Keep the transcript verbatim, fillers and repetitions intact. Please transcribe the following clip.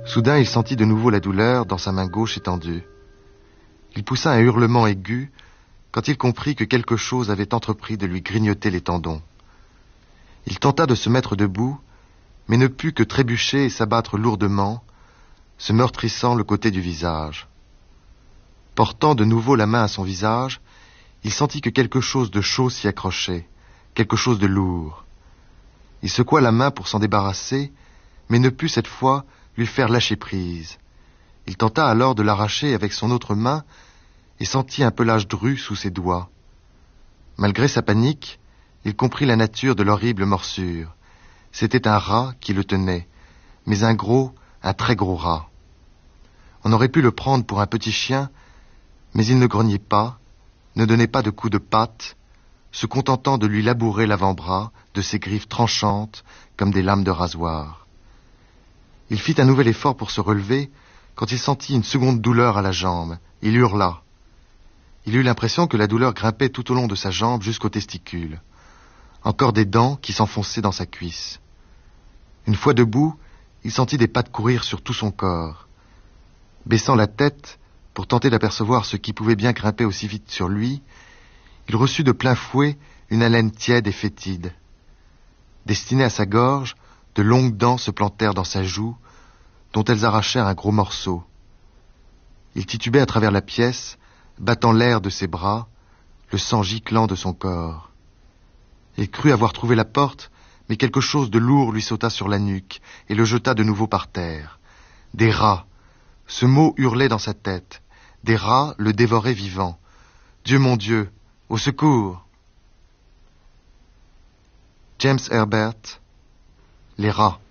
Soudain, il sentit de nouveau la douleur dans sa main gauche étendue. Il poussa un hurlement aigu quand il comprit que quelque chose avait entrepris de lui grignoter les tendons. Il tenta de se mettre debout, mais ne put que trébucher et s'abattre lourdement, se meurtrissant le côté du visage. Portant de nouveau la main à son visage, il sentit que quelque chose de chaud s'y accrochait, quelque chose de lourd. Il secoua la main pour s'en débarrasser, mais ne put cette fois lui faire lâcher prise. Il tenta alors de l'arracher avec son autre main et sentit un pelage dru sous ses doigts. Malgré sa panique, il comprit la nature de l'horrible morsure. C'était un rat qui le tenait, mais un gros, un très gros rat. On aurait pu le prendre pour un petit chien, mais il ne grognait pas, ne donnait pas de coups de patte, se contentant de lui labourer l'avant-bras de ses griffes tranchantes comme des lames de rasoir. Il fit un nouvel effort pour se relever quand il sentit une seconde douleur à la jambe. Il hurla. Il eut l'impression que la douleur grimpait tout au long de sa jambe jusqu'aux testicules. Encore des dents qui s'enfonçaient dans sa cuisse. Une fois debout, il sentit des pattes courir sur tout son corps. Baissant la tête pour tenter d'apercevoir ce qui pouvait bien grimper aussi vite sur lui, il reçut de plein fouet une haleine tiède et fétide. Destinée à sa gorge, de longues dents se plantèrent dans sa joue, dont elles arrachèrent un gros morceau. Il titubait à travers la pièce, battant l'air de ses bras, le sang giclant de son corps. Il crut avoir trouvé la porte, mais quelque chose de lourd lui sauta sur la nuque et le jeta de nouveau par terre. Des rats. Ce mot hurlait dans sa tête. Des rats le dévoraient vivant. Dieu mon Dieu, au secours! James Herbert, Les rats.